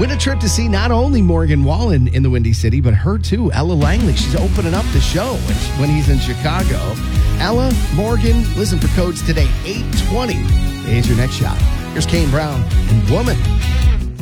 Win a trip to see not only Morgan Wallen in the Windy City, but her too, Ella Langley. She's opening up the show when he's in Chicago. Ella, Morgan, listen for codes today, 820. Here's your next shot. Here's Kane Brown and Woman.